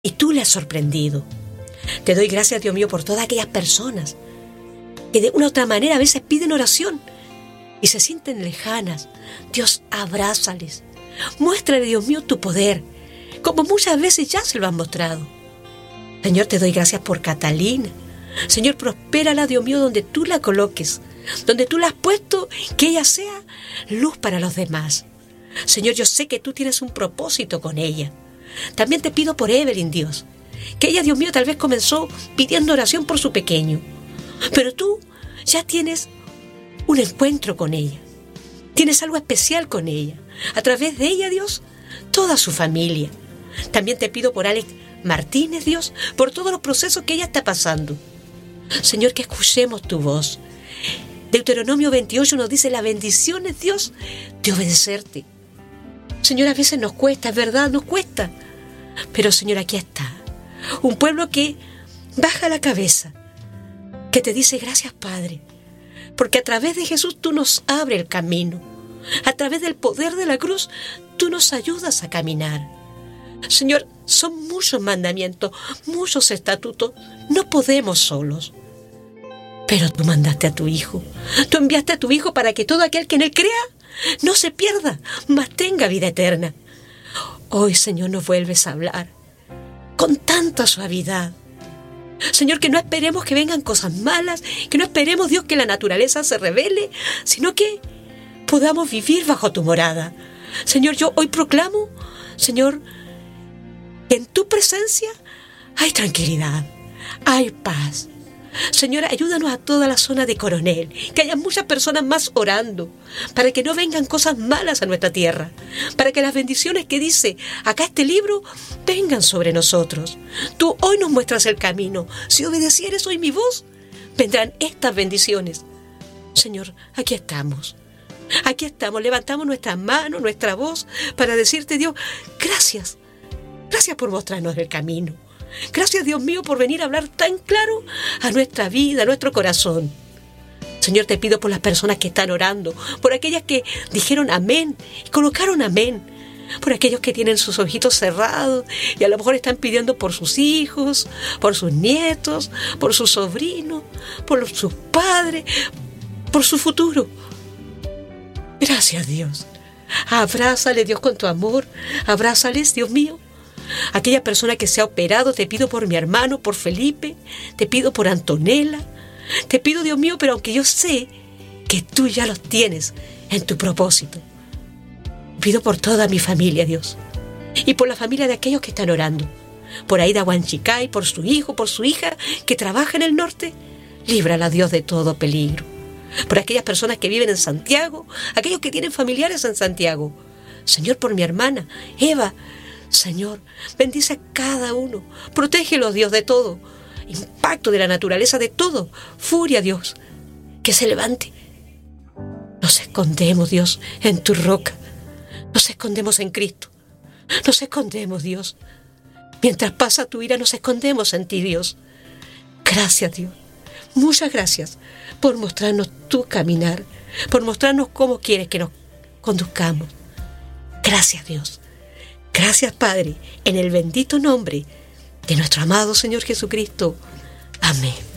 y tú le has sorprendido. Te doy gracias, Dios mío, por todas aquellas personas que de una u otra manera a veces piden oración y se sienten lejanas. Dios, abrázales. Muéstrale, Dios mío, tu poder, como muchas veces ya se lo han mostrado. Señor, te doy gracias por Catalina. Señor, prospérala, Dios mío, donde tú la coloques, donde tú la has puesto, que ella sea luz para los demás. Señor, yo sé que tú tienes un propósito con ella. También te pido por Evelyn, Dios, que ella, Dios mío, tal vez comenzó pidiendo oración por su pequeño, pero tú ya tienes un encuentro con ella. Tienes algo especial con ella. A través de ella, Dios, toda su familia. También te pido por Alex Martínez, Dios, por todos los procesos que ella está pasando. Señor, que escuchemos tu voz. Deuteronomio 28 nos dice las bendiciones, Dios, de obedecerte. Señor, a veces nos cuesta, es verdad, nos cuesta. Pero, Señor, aquí está. Un pueblo que baja la cabeza, que te dice gracias, Padre, porque a través de Jesús tú nos abres el camino. A través del poder de la cruz tú nos ayudas a caminar. Señor, son muchos mandamientos, muchos estatutos. No podemos solos. Pero tú mandaste a tu Hijo. Tú enviaste a tu Hijo para que todo aquel que en Él crea no se pierda, mas tenga vida eterna. Hoy, Señor, nos vuelves a hablar con tanta suavidad. Señor, que no esperemos que vengan cosas malas, que no esperemos, Dios, que la naturaleza se revele, sino que podamos vivir bajo tu morada. Señor, yo hoy proclamo, Señor, que en tu presencia hay tranquilidad, hay paz. Señor, ayúdanos a toda la zona de Coronel, que haya muchas personas más orando, para que no vengan cosas malas a nuestra tierra, para que las bendiciones que dice acá este libro vengan sobre nosotros. Tú hoy nos muestras el camino. Si obedecieres hoy mi voz, vendrán estas bendiciones. Señor, aquí estamos, levantamos nuestras manos, nuestra voz, para decirte, Dios, gracias por mostrarnos el camino. Gracias, Dios mío, por venir a hablar tan claro a nuestra vida, a nuestro corazón. Señor, te pido por las personas que están orando, por aquellas que dijeron amén y colocaron amén, por aquellos que tienen sus ojitos cerrados y a lo mejor están pidiendo por sus hijos, por sus nietos, por sus sobrinos, por sus padres, por su futuro. Gracias, Dios. Abrázale, Dios, con tu amor. Abrázales, Dios mío. Aquella persona que se ha operado, te pido por mi hermano, por Felipe, te pido por Antonella, te pido, Dios mío, pero aunque yo sé que tú ya los tienes en tu propósito, pido por toda mi familia, Dios, y por la familia de aquellos que están orando, por Aida Huanchicay, por su hijo, por su hija que trabaja en el norte. Líbrala, Dios, de todo peligro. Por aquellas personas que viven en Santiago, aquellos que tienen familiares en Santiago. Señor, por mi hermana Eva, Señor, bendice a cada uno. Protégelo, Dios, de todo impacto de la naturaleza, de todo furia, Dios, que se levante. Nos escondemos, Dios, en tu roca. Nos escondemos en Cristo. Nos escondemos, Dios. Mientras pasa tu ira, nos escondemos en ti, Dios. Gracias, Dios. Muchas gracias por mostrarnos tu caminar, por mostrarnos cómo quieres que nos conduzcamos. Gracias, Dios. Gracias, Padre, en el bendito nombre de nuestro amado Señor Jesucristo. Amén.